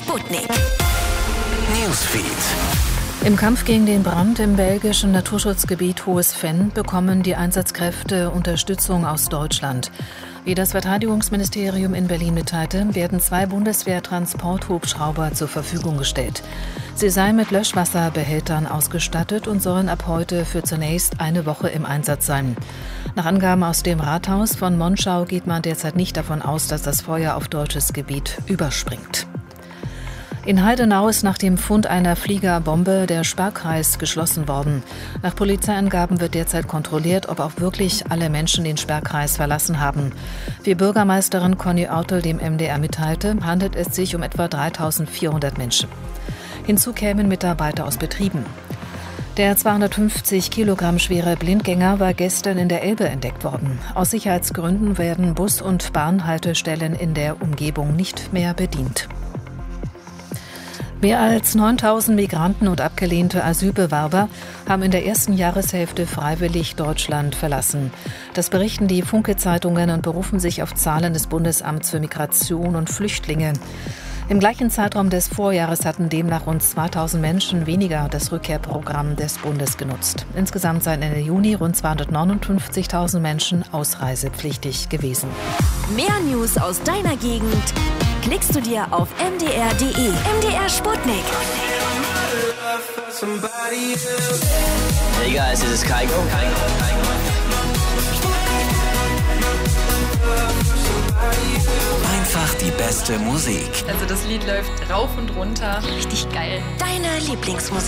Sputnik. Newsfeed. Im Kampf gegen den Brand im belgischen Naturschutzgebiet Hohes Venn bekommen die Einsatzkräfte Unterstützung aus Deutschland. Wie das Verteidigungsministerium in Berlin mitteilte, werden 2 Bundeswehr-Transporthubschrauber zur Verfügung gestellt. Sie seien mit Löschwasserbehältern ausgestattet und sollen ab heute für zunächst eine Woche im Einsatz sein. Nach Angaben aus dem Rathaus von Monschau geht man derzeit nicht davon aus, dass das Feuer auf deutsches Gebiet überspringt. In Heidenau ist nach dem Fund einer Fliegerbombe der Sperrkreis geschlossen worden. Nach Polizeiangaben wird derzeit kontrolliert, ob auch wirklich alle Menschen den Sperrkreis verlassen haben. Wie Bürgermeisterin Conny Ortel dem MDR mitteilte, handelt es sich um etwa 3.400 Menschen. Hinzu kämen Mitarbeiter aus Betrieben. Der 250 Kilogramm schwere Blindgänger war gestern in der Elbe entdeckt worden. Aus Sicherheitsgründen werden Bus- und Bahnhaltestellen in der Umgebung nicht mehr bedient. Mehr als 9.000 Migranten und abgelehnte Asylbewerber haben in der ersten Jahreshälfte freiwillig Deutschland verlassen. Das berichten die Funke-Zeitungen und berufen sich auf Zahlen des Bundesamts für Migration und Flüchtlinge. Im gleichen Zeitraum des Vorjahres hatten demnach rund 2.000 Menschen weniger das Rückkehrprogramm des Bundes genutzt. Insgesamt seien Ende Juni rund 259.000 Menschen ausreisepflichtig gewesen. Mehr News aus deiner Gegend klickst du dir auf mdr.de. MDR Sputnik. Hey guys, this is Kygo. Einfach die beste Musik. Also das Lied läuft rauf und runter. Richtig geil. Deine Lieblingsmusik.